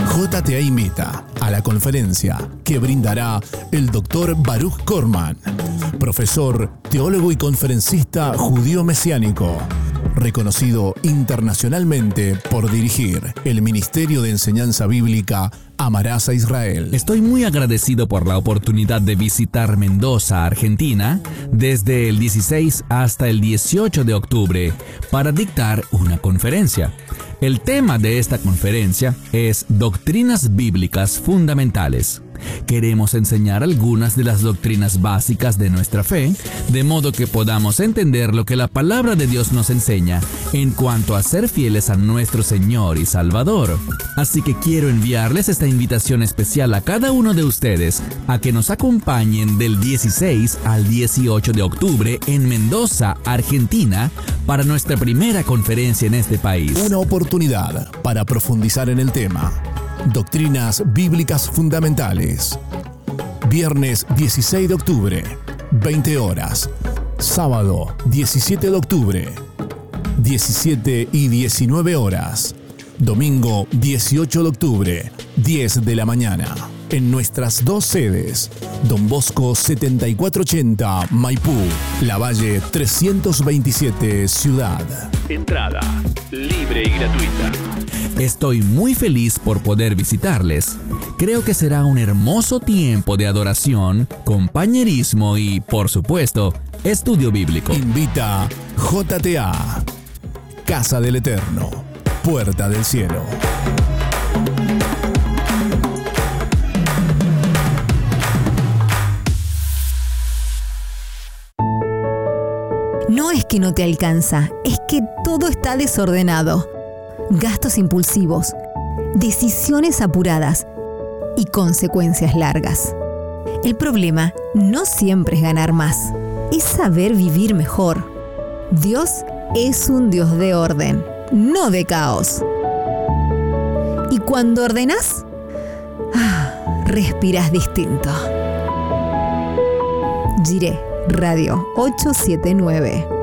JTA invita a la conferencia que brindará el Dr. Baruch Korman, profesor, teólogo y conferencista judío mesiánico, reconocido internacionalmente por dirigir el Ministerio de Enseñanza Bíblica Amarás a Israel. Estoy muy agradecido por la oportunidad de visitar Mendoza, Argentina, desde el 16 hasta el 18 de octubre para dictar una conferencia. El tema de esta conferencia es Doctrinas Bíblicas Fundamentales. Queremos enseñar algunas de las doctrinas básicas de nuestra fe, de modo que podamos entender lo que la palabra de Dios nos enseña en cuanto a ser fieles a nuestro Señor y Salvador. Así que quiero enviarles esta invitación especial a cada uno de ustedes a que nos acompañen del 16 al 18 de octubre en Mendoza, Argentina, para nuestra primera conferencia en este país. Una oportunidad para profundizar en el tema. Doctrinas Bíblicas Fundamentales. Viernes 16 de octubre, 20 horas. Sábado 17 de octubre, 17 y 19 horas. Domingo 18 de octubre, 10 de la mañana. En nuestras dos sedes, Don Bosco 7480, Maipú, Lavalle 327, Ciudad. Entrada libre y gratuita. Estoy muy feliz por poder visitarles. Creo que será un hermoso tiempo de adoración, compañerismo y, por supuesto, estudio bíblico. Invita JTA, Casa del Eterno, Puerta del Cielo. No es que no te alcanza, es que todo está desordenado. Gastos impulsivos, decisiones apuradas y consecuencias largas. El problema no siempre es ganar más, es saber vivir mejor. Dios es un Dios de orden, no de caos. Y cuando ordenás, respiras distinto. Jireh Radio 879.